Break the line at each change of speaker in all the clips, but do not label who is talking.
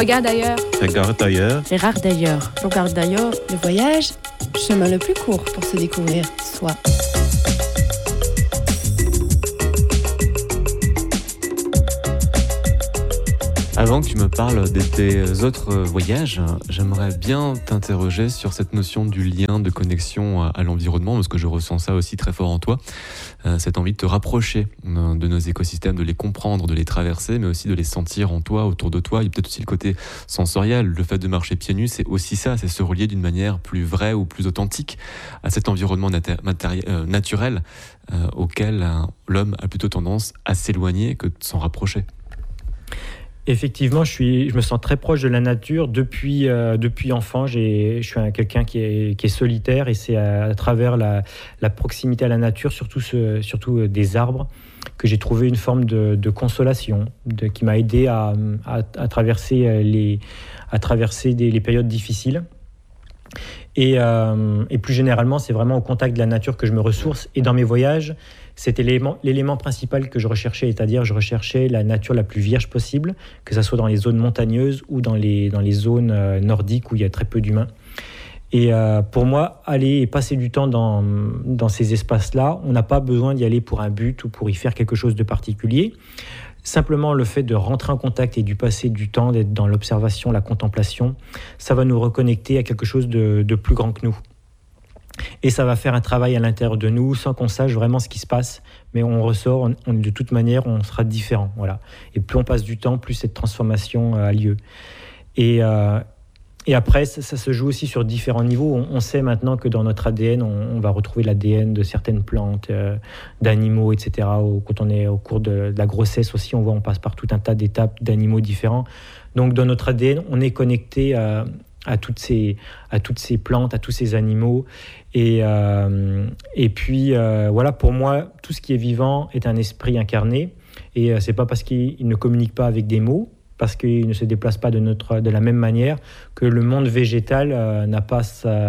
Regarde ailleurs.
Regarde ailleurs.
Regarde d'ailleurs.
Regarde d'ailleurs. Le voyage, chemin le plus court pour se découvrir soi.
Avant que tu me parles de tes autres voyages, j'aimerais bien t'interroger sur cette notion du lien, de connexion à l'environnement, parce que je ressens ça aussi très fort en toi, cette envie de te rapprocher de nos écosystèmes, de les comprendre, de les traverser, mais aussi de les sentir en toi, autour de toi. Il y a peut-être aussi le côté sensoriel, le fait de marcher pieds nus, c'est aussi ça, c'est se relier d'une manière plus vraie ou plus authentique à cet environnement naturel auquel l'homme a plutôt tendance à s'éloigner que de s'en rapprocher.
Effectivement, je me sens très proche de la nature depuis enfant. Je suis quelqu'un qui est solitaire, et c'est à travers la proximité à la nature, surtout des arbres, que j'ai trouvé une forme de consolation, qui m'a aidé à traverser les périodes difficiles. Et plus généralement, c'est vraiment au contact de la nature que je me ressource. Et dans mes voyages, c'était l'élément principal que je recherchais, c'est-à-dire je recherchais la nature la plus vierge possible, que ce soit dans les zones montagneuses ou dans les zones nordiques où il y a très peu d'humains. Et pour moi, aller et passer du temps dans ces espaces-là, on n'a pas besoin d'y aller pour un but ou pour y faire quelque chose de particulier. Simplement le fait de rentrer en contact et d'y passer du temps, d'être dans l'observation, la contemplation, ça va nous reconnecter à quelque chose de plus grand que nous. Et ça va faire un travail à l'intérieur de nous sans qu'on sache vraiment ce qui se passe, mais on ressort, de toute manière, on sera différent. Voilà. Et plus on passe du temps, plus cette transformation a lieu. Et après, ça se joue aussi sur différents niveaux. On sait maintenant que dans notre ADN, on va retrouver l'ADN de certaines plantes, d'animaux, etc. Quand on est au cours de la grossesse aussi, on passe par tout un tas d'étapes d'animaux différents. Donc dans notre ADN, on est connecté à toutes ces plantes, à tous ces animaux. Et puis, voilà, pour moi, tout ce qui est vivant est un esprit incarné. Et c'est pas parce qu'il ne communique pas avec des mots, parce qu'il ne se déplace pas de la même manière, que le monde végétal n'a pas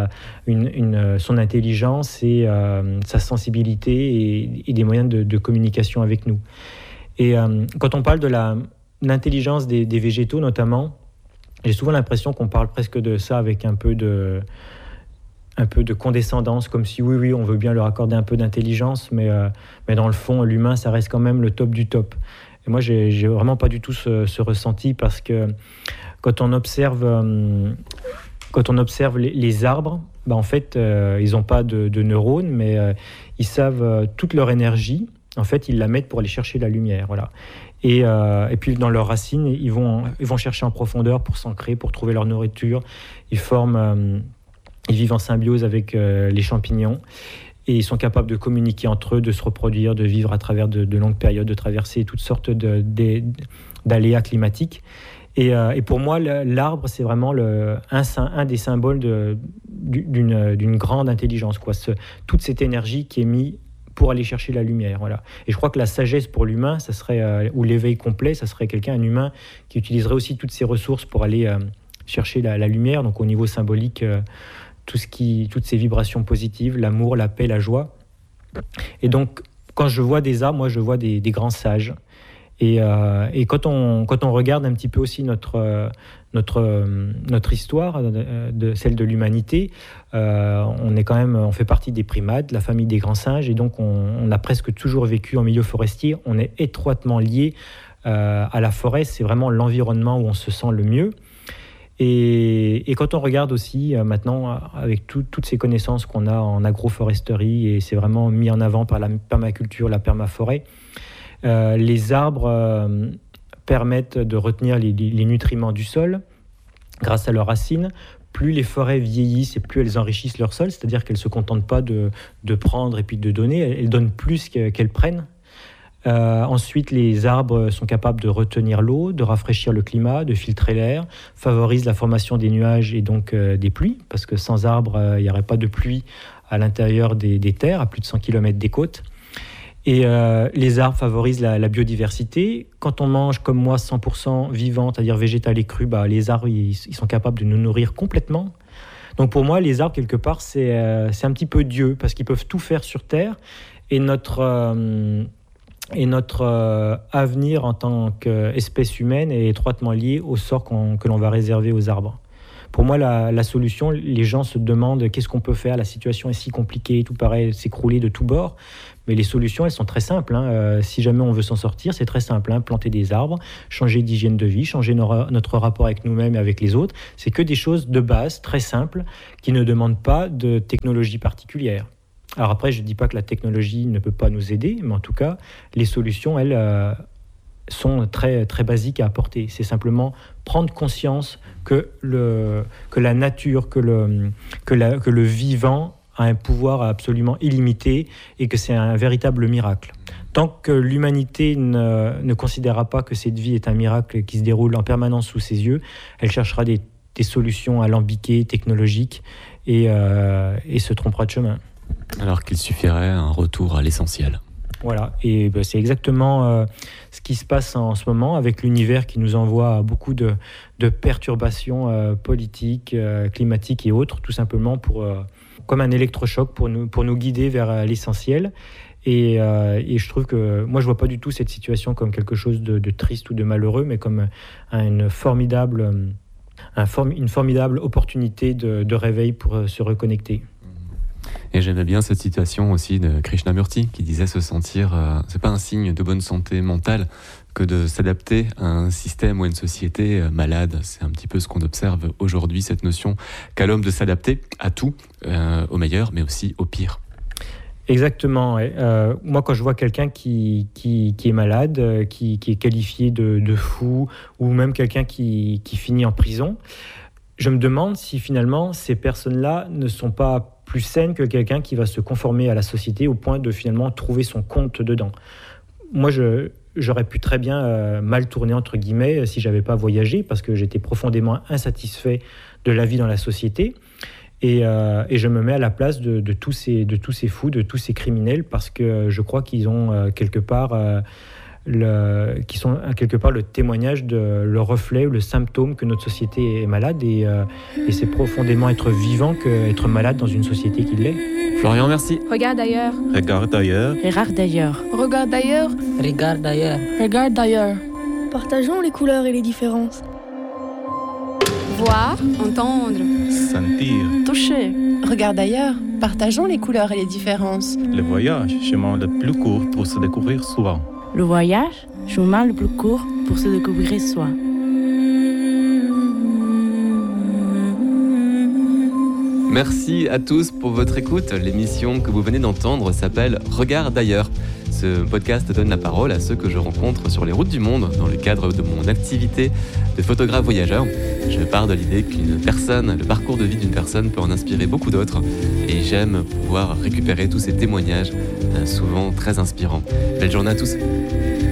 son intelligence et sa sensibilité et des moyens de communication avec nous. Et quand on parle de l'intelligence des végétaux notamment, j'ai souvent l'impression qu'on parle presque de ça avec un peu de condescendance, comme si oui, on veut bien leur accorder un peu d'intelligence, mais dans le fond, l'humain, ça reste quand même le top du top. Et moi, j'ai vraiment pas du tout ce ressenti, parce que quand on observe les arbres, en fait, ils n'ont pas de neurones, mais ils savent toute leur énergie. En fait, ils la mettent pour aller chercher la lumière, voilà. Et puis dans leurs racines, ils vont chercher en profondeur pour s'ancrer, pour trouver leur nourriture. Ils vivent en symbiose avec les champignons. Et ils sont capables de communiquer entre eux, de se reproduire, de vivre à travers de longues périodes, de traverser toutes sortes d'aléas climatiques. Et pour moi, l'arbre, c'est vraiment un des symboles d'une grande intelligence, quoi. Toute cette énergie qui est mise pour aller chercher la lumière, voilà. Et je crois que la sagesse pour l'humain, ça serait, ou l'éveil complet, ça serait un humain qui utiliserait aussi toutes ses ressources pour aller chercher la lumière. Donc au niveau symbolique, toutes ces vibrations positives, l'amour, la paix, la joie. Et donc, quand je vois des arbres, moi, je vois des grands sages. Et quand on regarde un petit peu aussi notre histoire, celle de l'humanité, on fait partie des primates, la famille des grands singes, et donc on a presque toujours vécu en milieu forestier. On est étroitement lié à la forêt. C'est vraiment l'environnement où on se sent le mieux. Et quand on regarde aussi maintenant, avec toutes ces connaissances qu'on a en agroforesterie, et c'est vraiment mis en avant par la permaculture, la permaforêt, les arbres permettent de retenir les nutriments du sol grâce à leurs racines. Plus les forêts vieillissent et plus elles enrichissent leur sol, c'est-à-dire qu'elles ne se contentent pas de prendre et puis de donner, elles donnent plus qu'elles prennent. Ensuite, les arbres sont capables de retenir l'eau, de rafraîchir le climat, de filtrer l'air, favorisent la formation des nuages et donc des pluies, parce que sans arbres, il n'y aurait pas de pluie à l'intérieur des terres, à plus de 100 km des côtes. Et les arbres favorisent la biodiversité. Quand on mange, comme moi, 100% vivant, c'est-à-dire végétal et cru, les arbres, ils sont capables de nous nourrir complètement. Donc pour moi, les arbres, quelque part, c'est un petit peu Dieu, parce qu'ils peuvent tout faire sur Terre. Et Et notre avenir en tant qu'espèce humaine est étroitement lié au sort que l'on va réserver aux arbres. Pour moi, la solution, les gens se demandent qu'est-ce qu'on peut faire, la situation est si compliquée, tout paraît s'écrouler de tous bords. Mais les solutions, elles sont très simples. Si jamais on veut s'en sortir, c'est très simple. Planter des arbres, changer d'hygiène de vie, changer notre rapport avec nous-mêmes et avec les autres. C'est que des choses de base, très simples, qui ne demandent pas de technologie particulière. Alors après, je ne dis pas que la technologie ne peut pas nous aider, mais en tout cas, les solutions, elles, sont très, très basiques à apporter. C'est simplement prendre conscience que la nature, que le vivant a un pouvoir absolument illimité et que c'est un véritable miracle. Tant que l'humanité ne considérera pas que cette vie est un miracle qui se déroule en permanence sous ses yeux, elle cherchera des solutions alambiquées, technologiques et se trompera de chemin.
Alors qu'il suffirait un retour à l'essentiel.
Voilà, et c'est exactement ce qui se passe en ce moment avec l'univers qui nous envoie beaucoup de perturbations politiques, climatiques et autres, tout simplement comme un électrochoc pour nous guider vers l'essentiel. Et je trouve que moi, je ne vois pas du tout cette situation comme quelque chose de triste ou de malheureux, mais comme une formidable opportunité de réveil pour se reconnecter.
Et j'aimais bien cette citation aussi de Krishnamurti qui disait se sentir, c'est pas un signe de bonne santé mentale que de s'adapter à un système ou à une société malade. C'est un petit peu ce qu'on observe aujourd'hui, cette notion qu'a l'homme de s'adapter à tout, au meilleur mais aussi au pire.
Exactement. Moi, quand je vois quelqu'un qui est malade, qui est qualifié de fou, ou même quelqu'un qui finit en prison, je me demande si finalement ces personnes-là ne sont pas plus saines que quelqu'un qui va se conformer à la société au point de finalement trouver son compte dedans. Moi, j'aurais pu très bien mal tourner, entre guillemets, si je n'avais pas voyagé, parce que j'étais profondément insatisfait de la vie dans la société. Et je me mets à la place de tous ces fous, de tous ces criminels, parce que je crois qu'ils ont quelque part le témoignage le reflet, le symptôme que notre société est malade, et c'est profondément être vivant qu'être malade dans une société qui l'est.
Florian, merci.
Regarde ailleurs.
Regarde ailleurs.
Regarde d'ailleurs.
Regarde ailleurs.
Regarde ailleurs.
Regarde ailleurs.
Partageons les couleurs et les différences.
Voir, entendre,
Sentir.
Toucher. Regarde d'ailleurs. Partageons les couleurs et les différences.
Le voyage, chemin le plus court pour se découvrir soi.
Le voyage, chemin le plus court pour se découvrir soi.
Merci à tous pour votre écoute. L'émission que vous venez d'entendre s'appelle Regarde d'ailleurs. Ce podcast donne la parole à ceux que je rencontre sur les routes du monde dans le cadre de mon activité de photographe voyageur. Je pars de l'idée le parcours de vie d'une personne peut en inspirer beaucoup d'autres, et j'aime pouvoir récupérer tous ces témoignages, souvent très inspirants. Belle journée à tous.